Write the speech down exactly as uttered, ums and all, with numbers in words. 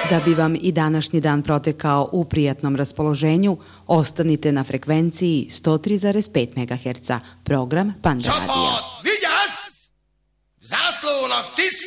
Da bi vam i današnji dan protekao u prijatnom raspoloženju, ostanite na frekvenciji sto tri zarez pet megaherca, program Panda radija. Viděs! Zásluh na tis